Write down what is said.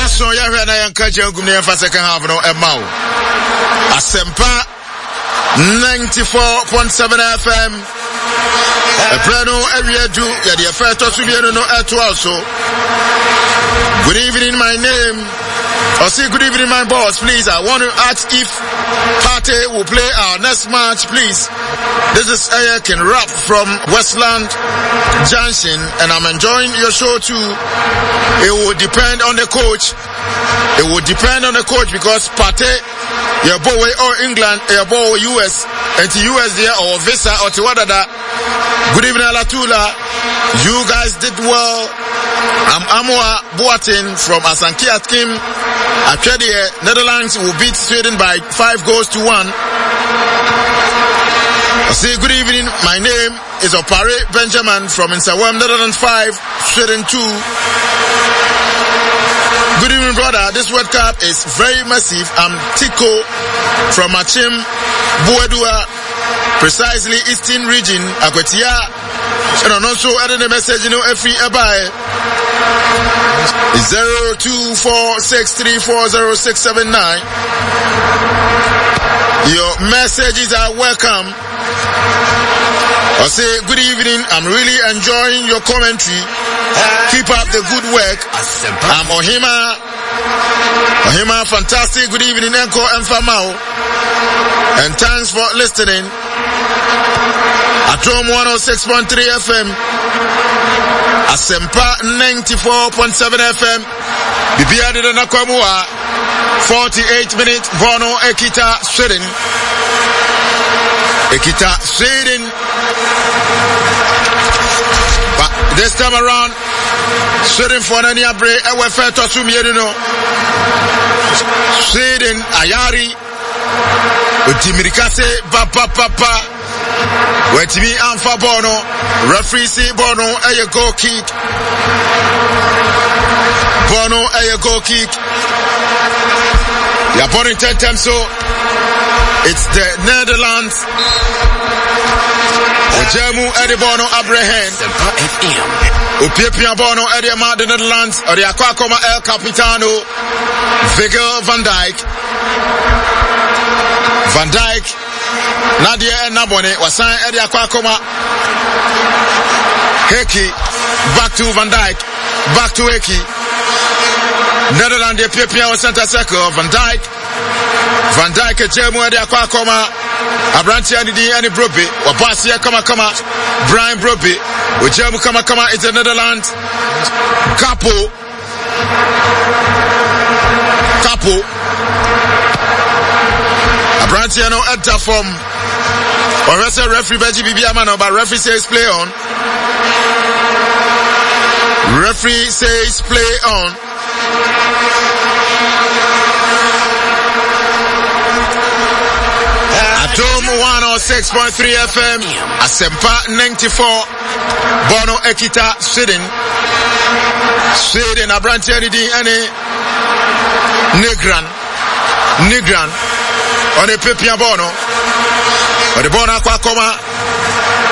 so ya hwe na yanka jangum ne fa second half no emau Asempa 94.7 FM Preno Eviadu ya the first to be no at also. Good evening, my name. Or say good evening, my boss. Please, I want to ask if Pate will play our next match, please. This is Ayakin Rap from Westland Junction, and I'm enjoying your show too. It will depend on the coach. It will depend on the coach because Pate, your boy or England, your boy US, and to US there or Visa or to Wadada. Good evening, Alatula. You guys did well. I'm Amwa Boateng from Asanki Atkim. Actually, Netherlands will beat Sweden by 5-1. I say good evening. My name is Opare Benjamin from Insawam, Netherlands 5, Sweden 2. Good evening, brother. This World Cup is very massive. I'm Tiko from Achim, Buedua, precisely Eastern region, Akwetia. And I'm also adding a message, every abai. 0246340679. Your messages are welcome. I say good evening. I'm really enjoying your commentary. Keep up the good work. I'm Ohima, fantastic. Good evening, Enko and Famao. And thanks for listening. Atom 106.3 FM. Asempa 94.7 FM. Bibiade de Nakamua. 48 minutes. Bono Ekita Sweden. But this time around, Sweden for any abre ewefe to sumierino. Sweden Ayari. Utimirikase papa. Wetimi Anfa Bono. Referee see Bono a goal kick. Bono a goal kick. The opponent attempt so it's the Netherlands. Ojemu Eddie Bono Abraham. Upiepia Bono Eddie Amad the Netherlands. Or the Aquacoma El Capitano. Vigil Van Dijk. Van Dijk. Nadia and Nabone was signed Eddie Aquacoma. Heki. Back to Van Dijk. Back to Heki. Netherlands, Piepia was center circle. Van Dijk, Jemu Eddie Aquacoma. Abranti and Broby. Wabasia Kama. Brian Broby. Ujemu Kama is the Netherlands. Capo. Abranti no enter from. Or referee Benji Bibiamano, but referee says play on. Referee says play on. Atom 106.3 FM, Asempa 94, Bono Ekita, Sweden, Abranti any Negran, on a Pepia Bono, or the Bono Aquacoma.